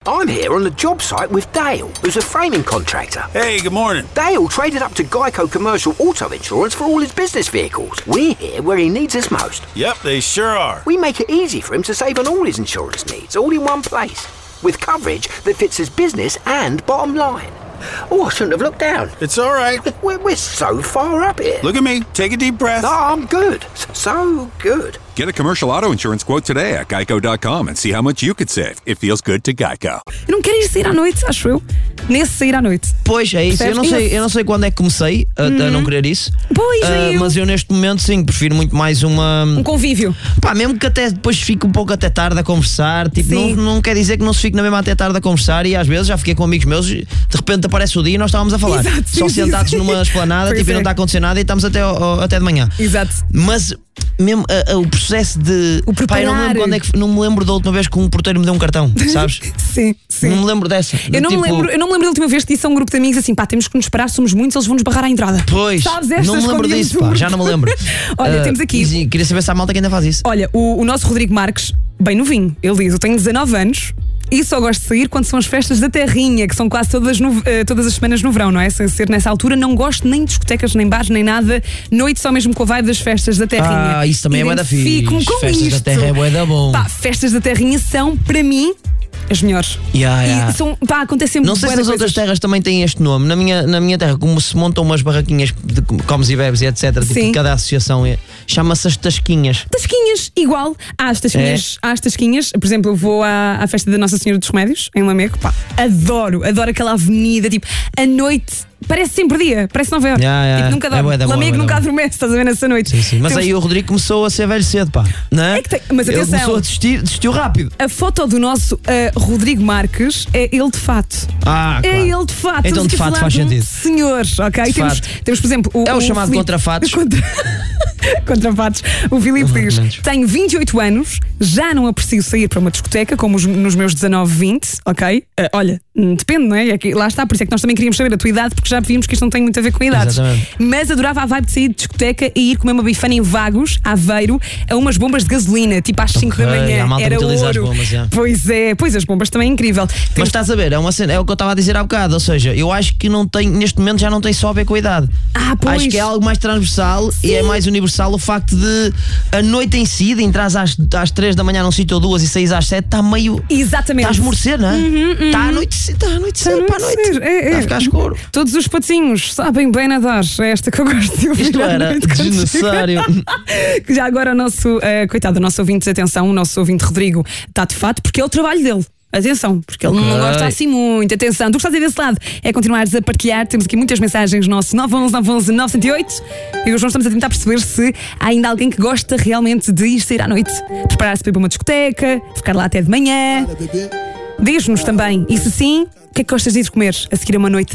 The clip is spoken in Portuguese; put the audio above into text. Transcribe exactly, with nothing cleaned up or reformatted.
I'm here on the job site with Dale, who's a framing contractor. Hey, good morning. Dale traded up to Geico Commercial Auto Insurance for all his business vehicles. We're here where he needs us most. Yep, they sure are. We make it easy for him to save on all his insurance needs, all in one place, with coverage that fits his business and bottom line. Oh, I shouldn't have looked down. It's all right. We're, we're so far up here. Look at me. Take a deep breath. No, I'm good. So good. Get a commercial auto insurance quote today at geico dot com and see how much you could save. It feels good to Geico. Eu não quero ir sair à noite, acho eu. Nesse sair à noite. Pois, é isso. Eu não, sei, eu não sei quando é que comecei a, Uhum. a não querer isso. Pois, Ah, eu. mas eu neste momento, sim, prefiro muito mais uma. Um convívio. Pá, mesmo que até depois fique um pouco até tarde a conversar. Tipo, não, Sim. não quer dizer que não se fique na mesma até tarde a conversar. E às vezes já fiquei com amigos meus, de repente aparece o dia e nós estávamos a falar. Exato, Só sim, sentados sim, sim. numa esplanada, Pois tipo, e é. não está a acontecer nada e estamos até, ao- ao- até de manhã. Exato. Mas mesmo ah, ah, o processo de. O Pá, eu não me lembro preparar. quando é que. Não me lembro da última vez que um porteiro me deu um cartão, sabes? Sim, sim. Não me lembro dessa. Eu não, Tipo, me lembro, eu não me lembro da última vez que disse a um grupo de amigos assim, pá, temos que nos esperar, somos muitos, eles vão-nos barrar à entrada. Pois, Sabes, estas não me lembro escondíamos disso, no pá, grupo. já não me lembro. Olha, Ah, temos aqui. e queria saber se há malta que ainda faz isso. Olha, o, o nosso Rodrigo Marques, bem novinho, ele diz: eu tenho dezanove anos e só gosto de sair quando são as festas da Terrinha, que são quase todas, no, eh, todas as semanas no verão, não é? Sem ser nessa altura, não gosto nem de discotecas, nem bares, nem nada. Noite só mesmo com a vibe das festas da Terrinha. Ah, isso também é bué da fixe. Identifico-me com Festas da isto. Terra é bué da bom. Pá, festas da Terrinha são, para mim, as melhores. Yeah, yeah. E são, pá, acontecem Não sei bué se de nas outras coisas. terras também têm este nome. Na minha, na minha terra, como se montam umas barraquinhas de comes e bebes e etcétera. Tipo, Sim. de cada associação é- chama-se as tasquinhas. Tasquinhas, igual às tasquinhas, É. às tasquinhas. Por exemplo, eu vou à, à festa da Nossa Senhora dos Remédios, em Lamego. Pá, adoro, adoro aquela avenida. Tipo, a noite parece sempre dia, parece Nova Iorque. Yeah, yeah. Tipo, nunca É dorme. bué da boa, Lamego bué da nunca boa. adormece, estás a ver nessa noite. Sim, sim. Mas Temos aí o Rodrigo começou a ser velho cedo, pá. Não é? É que tem- mas Ele atenção. começou a desistir, desistiu rápido. A foto do nosso uh, Rodrigo Marques é ele de fato. Ah, É claro. ele de fato. Então, Estamos de aqui a fato, falar faz de um sentido. senhor, ok? De Temos, fato. temos, por exemplo, o. É o chamado Filipe- contrafatos. Contra... Contrafatos. O Filipe diz: Argumentos. tenho vinte e oito anos, já não aprecio sair para uma discoteca como os- nos meus dezanove, vinte, ok? Uh, olha, hum, depende, não é? É que- lá está, por isso é que nós também queríamos saber a tua idade, porque já vimos que isto não tem muito a ver com idades. Exatamente. Mas adorava a vibe de sair de discoteca e ir comer uma bifana em Vagos, Aveiro, a umas bombas de gasolina, tipo às cinco da Ok, manhã. a malta Era utiliza as ouro. bombas, já. Pois é, pois as bombas também é incrível. Mas Temos- estás a ver, é, uma cena, é o que eu estava a dizer há bocado. Ou seja, eu acho que não tem, neste momento já não tem só a ver com a idade. Ah, pois. Acho que é algo mais transversal e é mais universal o facto de a noite em si, de entrares às, às três da manhã num sítio ou duas e saís às sete, está meio. Exatamente. Está a esmorecer, não é? Está à noite, está à noite, Está a para a noite. anoitecer, é, Está é. a ficar escuro. Todos os patinhos sabem bem nadar. É esta que eu gosto de ouvir. Isto à era noite quando desnecessário. chega. Que já agora o nosso, eh, coitado, o nosso ouvinte, atenção, o nosso ouvinte Rodrigo está de fato porque é o trabalho dele. Atenção, porque ele não Ok. gosta assim muito. Atenção, tu que estás aí desse lado é continuares a partilhar. Temos aqui muitas mensagens no nosso nove um um nove um um nove zero oito e hoje nós estamos a tentar perceber se há ainda alguém que gosta realmente de ir sair à noite, preparar-se para ir para uma discoteca, ficar lá até de manhã. Diz-nos também, e se sim, o que é que gostas de ir comer a seguir a uma noite